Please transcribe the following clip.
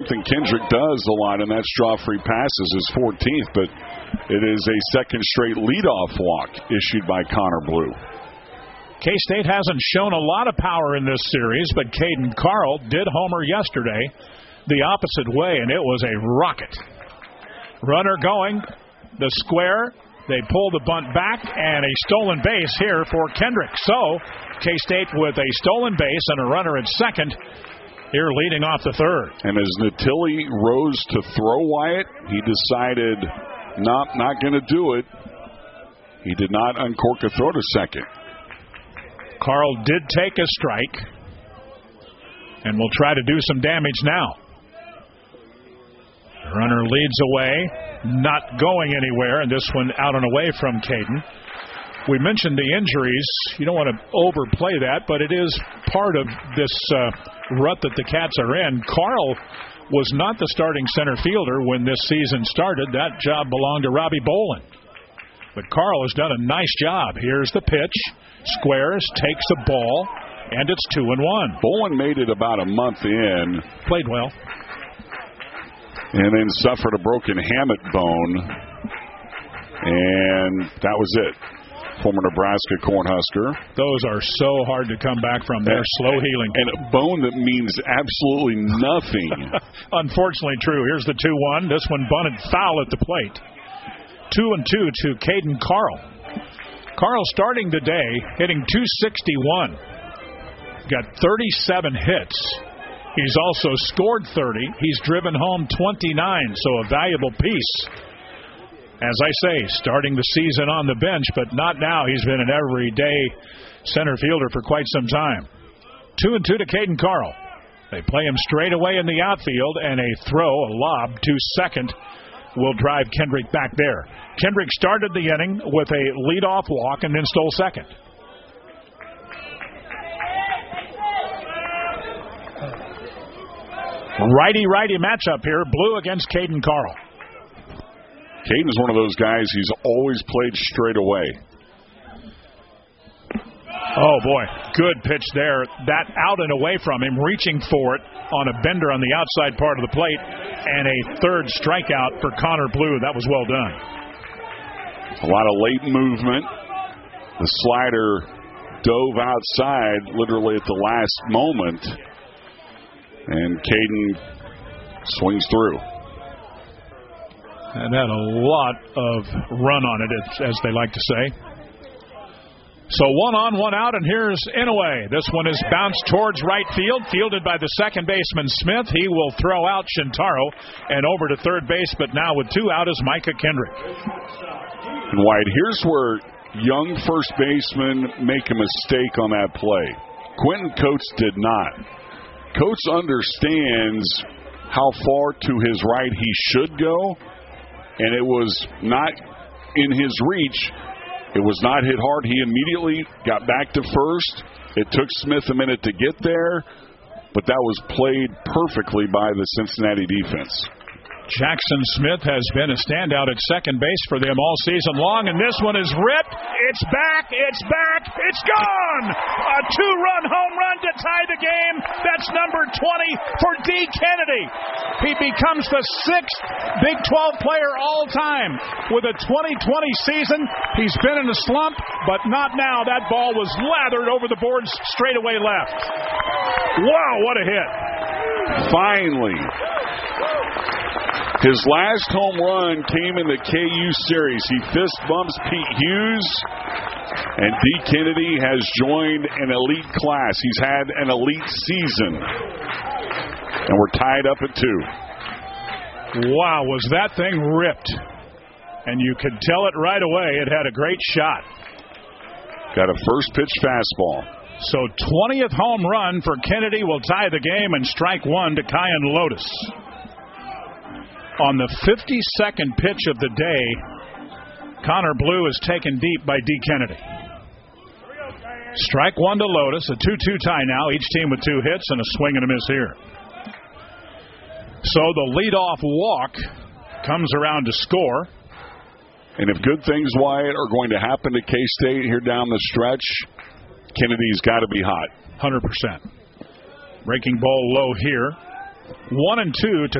something Kendrick does a lot, and that's draw free passes, his 14th, but it is a second straight leadoff walk issued by Connor Blue. K-State hasn't shown a lot of power in this series, but Caden Carl did homer yesterday the opposite way, and it was a rocket. Runner going, the square, they pull the bunt back, and a stolen base here for Kendrick. So, K-State with a stolen base and a runner at second, here leading off the third. And as Natilli rose to throw Wyatt, he decided not going to do it. He did not uncork a throw to second. Carl did take a strike and will try to do some damage now. The runner leads away, not going anywhere, and this one out and away from Caden. We mentioned the injuries. You don't want to overplay that, but it is part of this rut that the Cats are in. Carl was not the starting center fielder when this season started. That job belonged to Robbie Bolin. But Carl has done a nice job. Here's the pitch. Squares, takes the ball, and it's 2-1. Bolin made it about a month in. Played well. And then suffered a broken hamate bone. And that was it. Former Nebraska Cornhusker. Those are so hard to come back from. They're slow healing. And a bone that means absolutely nothing. Unfortunately true. Here's the 2-1. This one bunted foul at the plate. 2-2 to Caden Carl. Carl starting the day hitting .261. Got 37 hits. He's also scored 30. He's driven home 29, so a valuable piece. As I say, starting the season on the bench, but not now. He's been an everyday center fielder for quite some time. 2-2 to Caden Carl. They play him straight away in the outfield, and a throw, a lob to second, will drive Kendrick back there. Kendrick started the inning with a leadoff walk and then stole second. Righty-righty matchup here. Blue against Caden Carl. Caden's one of those guys, he's always played straight away. Oh, boy. Good pitch there. That out and away from him, reaching for it on a bender on the outside part of the plate, and a third strikeout for Connor Blue. That was well done. A lot of late movement. The slider dove outside literally at the last moment, and Caden swings through. And had a lot of run on it, as they like to say. So 1 on, 1 out, and here's Inouye. This one is bounced towards right field, fielded by the second baseman Smith. He will throw out Shintaro and over to third base, but now with 2 out is Micah Kendrick. And White, here's where young first basemen make a mistake on that play. Quentin Coates did not. Coates understands how far to his right he should go, and it was not in his reach. It was not hit hard. He immediately got back to first. It took Smith a minute to get there, but that was played perfectly by the Cincinnati defense. Jackson Smith has been a standout at second base for them all season long, and this one is ripped. It's back. It's back. It's gone. A 2-run home run to tie the game. That's number 20 for D. Kennedy. He becomes the 6th Big 12 player all time with a 2020 season. He's been in a slump, but not now. That ball was lathered over the boards straight away left. Wow, what a hit. Finally. His last home run came in the KU series. He fist bumps Pete Hughes, and D. Kennedy has joined an elite class. He's had an elite season, and we're tied up at 2. Wow, was that thing ripped? And you could tell it right away. It had a great shot. Got a first pitch fastball. So 20th home run for Kennedy will tie the game and strike 1 to Kyan Lotus. On the 52nd pitch of the day, Connor Blue is taken deep by D. Kennedy. Strike 1 to Lotus, a 2-2 tie now, each team with 2 hits and a swing and a miss here. So the leadoff walk comes around to score. And if good things, Wyatt, are going to happen to K-State here down the stretch, Kennedy's got to be hot. 100%. Breaking ball low here. 1-2 to